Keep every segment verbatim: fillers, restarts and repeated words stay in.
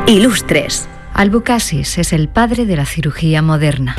Ilustres. Albucasis es el padre de la cirugía moderna.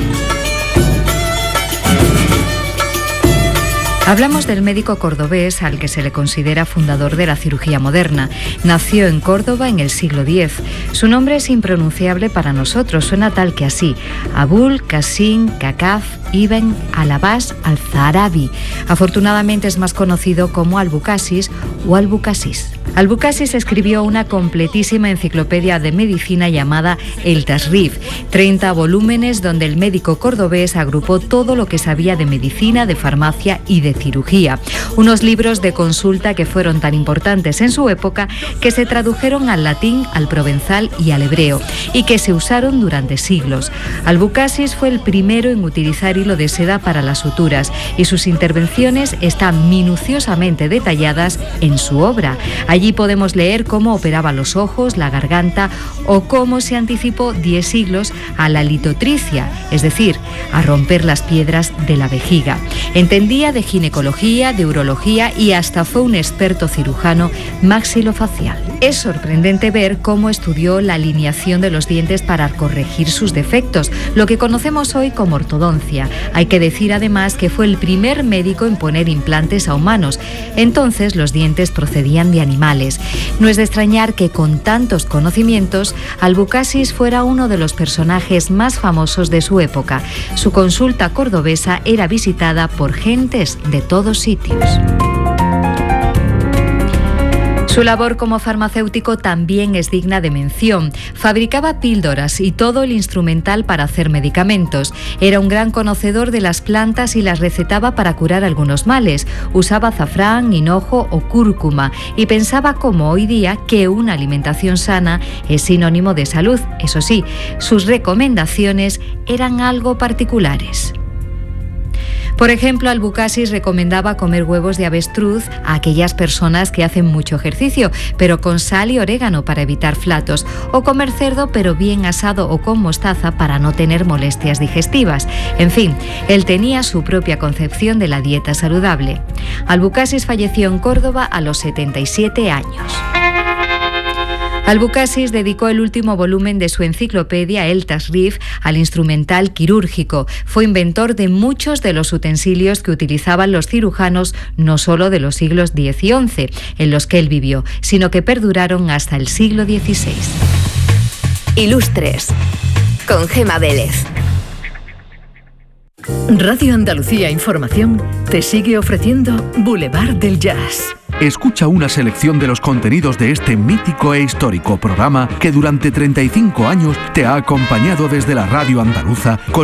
Hablamos del médico cordobés al que se le considera fundador de la cirugía moderna. Nació en Córdoba en el siglo diez. Su nombre es impronunciable para nosotros, suena tal que así: Abul Qasim Kakaf Ibn Al-Abbas Al-Zahrabi. Afortunadamente es más conocido como Albucasis o Albucasis. Albucasis escribió una completísima enciclopedia de medicina llamada El Tasrif, treinta volúmenes donde el médico cordobés agrupó todo lo que sabía de medicina, de farmacia y de cirugía. Unos libros de consulta que fueron tan importantes en su época que se tradujeron al latín, al provenzal y al hebreo, y que se usaron durante siglos. Albucasis fue el primero en utilizar hilo de seda para las suturas, y sus intervenciones están minuciosamente detalladas en su obra. Allí podemos leer cómo operaba los ojos, la garganta o cómo se anticipó diez siglos a la litotricia, es decir, a romper las piedras de la vejiga. Entendía de ginecología, de urología y hasta fue un experto cirujano maxilofacial. Es sorprendente ver cómo estudió la alineación de los dientes para corregir sus defectos, lo que conocemos hoy como ortodoncia. Hay que decir además que fue el primer médico en poner implantes a humanos. Entonces los dientes procedían de animales. No es de extrañar que con tantos conocimientos, Albucasis fuera uno de los personajes más famosos de su época. Su consulta cordobesa era visitada por gentes de todos sitios. Su labor como farmacéutico también es digna de mención. Fabricaba píldoras y todo el instrumental para hacer medicamentos. Era un gran conocedor de las plantas y las recetaba para curar algunos males. Usaba azafrán, hinojo o cúrcuma y pensaba, como hoy día, que una alimentación sana es sinónimo de salud. Eso sí, sus recomendaciones eran algo particulares. Por ejemplo, Albucasis recomendaba comer huevos de avestruz a aquellas personas que hacen mucho ejercicio, pero con sal y orégano para evitar flatos, o comer cerdo pero bien asado o con mostaza para no tener molestias digestivas. En fin, él tenía su propia concepción de la dieta saludable. Albucasis falleció en Córdoba a los setenta y siete años. Albucasis dedicó el último volumen de su enciclopedia, El Tasrif, al instrumental quirúrgico. Fue inventor de muchos de los utensilios que utilizaban los cirujanos, no solo de los siglos diez y once, en los que él vivió, sino que perduraron hasta el siglo dieciséis. Ilustres, con Gema Vélez. Radio Andalucía Información te sigue ofreciendo Boulevard del Jazz. Escucha una selección de los contenidos de este mítico e histórico programa que durante treinta y cinco años te ha acompañado desde la radio andaluza con